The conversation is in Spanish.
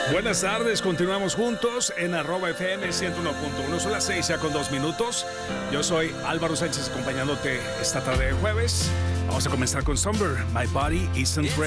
Buenas tardes, continuamos juntos en @FM 101.1. Son las 6 ya con 2 minutos. Yo soy Álvaro Sánchez acompañándote esta tarde de jueves. Vamos a comenzar con Somber, My Body Isn't Ready.